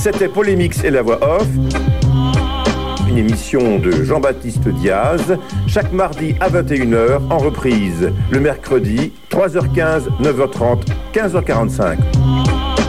C'était Polémix et la voix off, une émission de Jean-Baptiste Diaz, chaque mardi à 21h, en reprise le mercredi, 3h15, 9h30, 15h45.